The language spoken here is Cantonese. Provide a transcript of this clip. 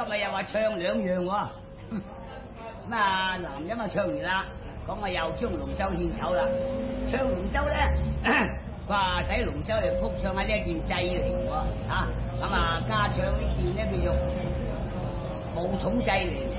咪又話唱兩樣喎。咁啊，男人啊唱完啦，咁啊又將龍舟獻醜啦。唱龍舟咧，哇！使龍舟嚟復唱下呢一件祭嚟喎，咁啊加唱呢件咧叫做武松祭嚟。